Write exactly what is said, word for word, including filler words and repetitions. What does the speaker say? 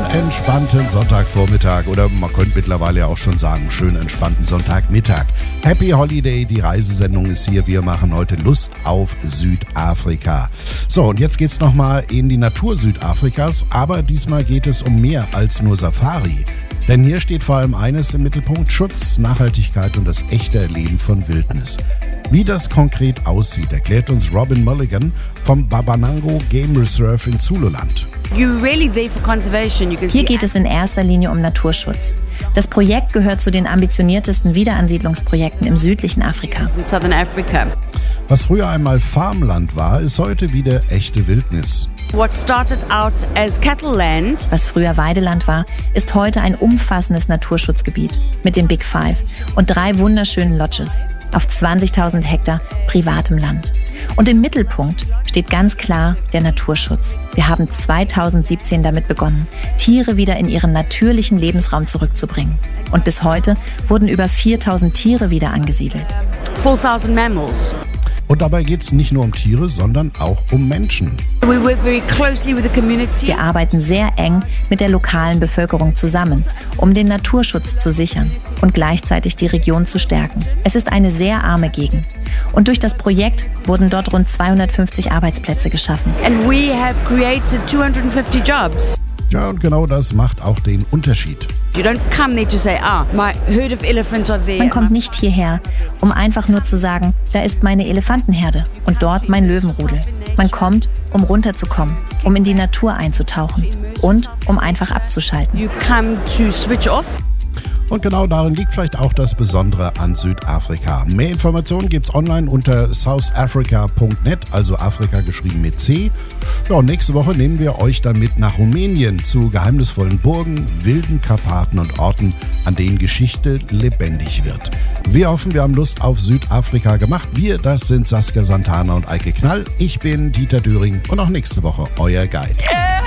entspannten Sonntagvormittag oder man könnte mittlerweile auch schon sagen, schön entspannten Sonntagmittag. Happy Holiday, die Reisesendung ist hier. Wir machen heute Lust auf Südafrika. So, und jetzt geht's nochmal in die Natur Südafrikas, aber diesmal geht es um mehr als nur Safari. Denn hier steht vor allem eines im Mittelpunkt: Schutz, Nachhaltigkeit und das echte Erleben von Wildnis. Wie das konkret aussieht, erklärt uns Robin Mulligan vom Babanango Game Reserve in Zululand. Hier geht es in erster Linie um Naturschutz. Das Projekt gehört zu den ambitioniertesten Wiederansiedlungsprojekten im südlichen Afrika. Was früher einmal Farmland war, ist heute wieder echte Wildnis. Was früher Weideland war, ist heute ein umfassendes Naturschutzgebiet mit dem Big Five und drei wunderschönen Lodges auf zwanzigtausend Hektar privatem Land. Und im Mittelpunkt steht ganz klar der Naturschutz. Wir haben zweitausendsiebzehn damit begonnen, Tiere wieder in ihren natürlichen Lebensraum zurückzubringen. Und bis heute wurden über viertausend Tiere wieder angesiedelt. viertausend Mammals. Und dabei geht es nicht nur um Tiere, sondern auch um Menschen. Wir arbeiten sehr eng mit der lokalen Bevölkerung zusammen, um den Naturschutz zu sichern und gleichzeitig die Region zu stärken. Es ist eine sehr arme Gegend. Und durch das Projekt wurden dort rund zweihundertfünfzig Arbeitsplätze geschaffen. And we have created two hundred fifty jobs. Ja, und genau das macht auch den Unterschied. Man kommt nicht hierher, um einfach nur zu sagen, da ist meine Elefantenherde und dort mein Löwenrudel. Man kommt, um runterzukommen, um in die Natur einzutauchen und um einfach abzuschalten. You come to switch off. Und genau darin liegt vielleicht auch das Besondere an Südafrika. Mehr Informationen gibt's online unter south africa punkt net, also Afrika geschrieben mit C. Ja, und nächste Woche nehmen wir euch dann mit nach Rumänien zu geheimnisvollen Burgen, wilden Karpaten und Orten, an denen Geschichte lebendig wird. Wir hoffen, wir haben Lust auf Südafrika gemacht. Wir, das sind Saskia Santana und Eike Knall. Ich bin Dieter Döring und auch nächste Woche euer Guide.